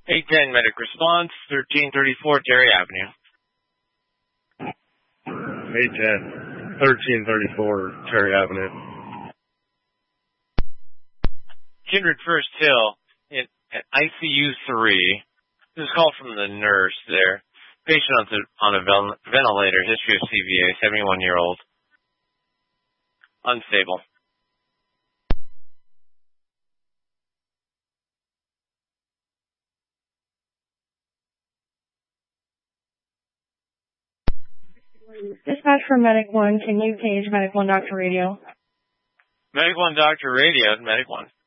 810 Medic Response, 1334 Terry Avenue. 810, 1334 Terry Avenue. Kindred First Hill at ICU 3. This is a call from the nurse there. Patient on a ventilator, history of CVA, 71-year-old. Unstable. Dispatch for Medic 1, can you page Medic 1 Dr. Radio? Medic 1 Dr. Radio, Medic 1.